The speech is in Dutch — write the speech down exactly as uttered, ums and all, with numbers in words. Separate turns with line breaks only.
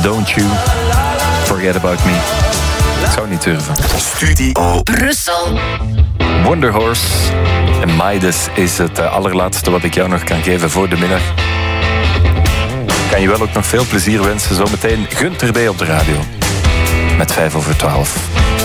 Don't You Forget About Me. Ik zou niet durven.
Studio Brussel.
Wonder Horse en Midas is het allerlaatste wat ik jou nog kan geven voor de middag. Ik kan je wel ook nog veel plezier wensen. Zometeen Gunther B. op de radio. Met vijf over twaalf.